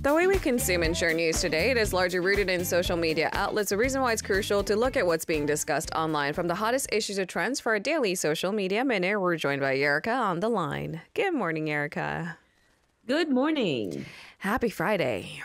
The way we consume and share news today, it is largely rooted in social media outlets. The reason why it's crucial to look at what's being discussed online. From the hottest issues to trends for our daily social media minute, we're joined by Erica on the line. Good morning, Erica. Good morning. Happy Friday.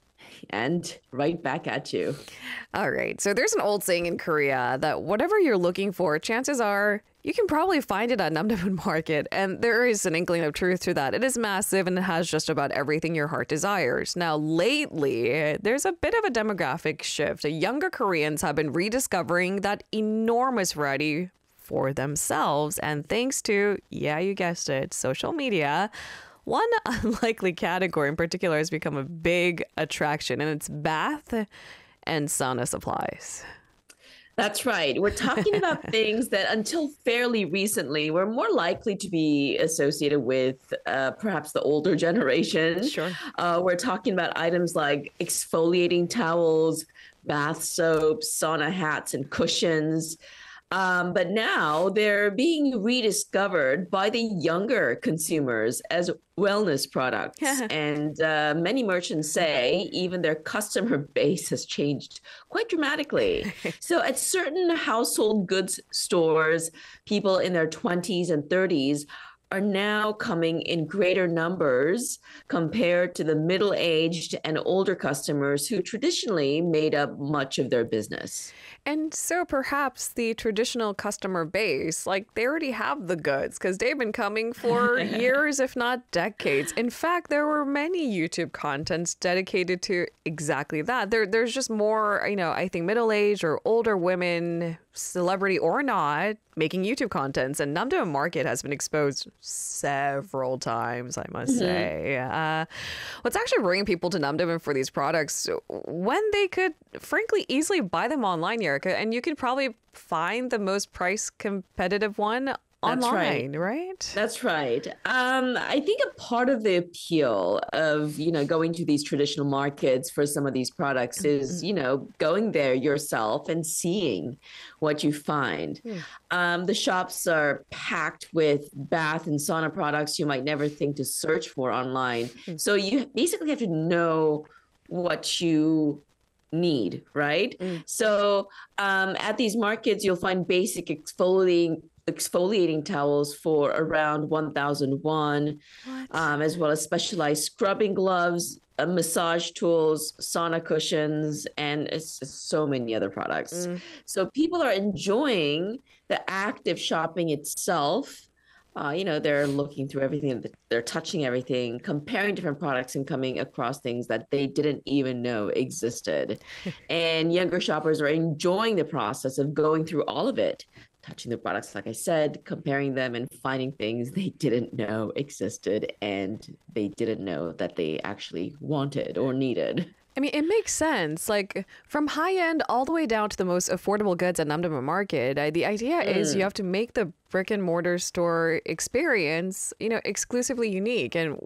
And right back at you. All right. So there's an old saying in Korea that whatever you're looking for, chances are you can probably find it at Namdaemun Market. And there is an inkling of truth to that. It is massive and it has just about everything your heart desires. Now, lately, there's a bit of a demographic shift. Younger Koreans have been rediscovering that enormous variety for themselves. And thanks to, yeah, you guessed it, social media. One unlikely category in particular has become a big attraction, and it's bath and sauna supplies. That's right. We're talking about things that until fairly recently were more likely to be associated with perhaps the older generation. Sure. We're talking about items like exfoliating towels, bath soaps, sauna hats, and cushions. But now they're being rediscovered by the younger consumers as wellness products. And many merchants say even their customer base has changed quite dramatically. So at certain household goods stores, people in their 20s and 30s are now coming in greater numbers compared to the middle-aged and older customers who traditionally made up much of their business. And so perhaps the traditional customer base, like they already have the goods because they've been coming for years, if not decades. In fact, there were many YouTube contents dedicated to exactly that. There's just more, I think middle-aged or older women, celebrity or not, making YouTube contents. And Namdaemun Market has been exposed several times, I must say. What's actually bringing people to Namdaemun for these products when they could, frankly, easily buy them online, Erica, and you can probably find the most price competitive one online, right? That's right. I think a part of the appeal of, going to these traditional markets for some of these products is, going there yourself and seeing what you find. The shops are packed with bath and sauna products you might never think to search for online. So you basically have to know what you need, right? So at these markets, you'll find basic exfoliating towels for around 1,001, as well as specialized scrubbing gloves, massage tools, sauna cushions, and so many other products. So people are enjoying the act of shopping itself. They're looking through everything, they're touching everything, comparing different products and coming across things that they didn't even know existed. And younger shoppers are enjoying the process of going through all of it, touching the products, like I said, comparing them and finding things they didn't know existed and they didn't know that they actually wanted or needed. I mean, it makes sense. Like from high end all the way down to the most affordable goods at Namdaemun Market. The idea is you have to make the brick and mortar store experience, exclusively unique. And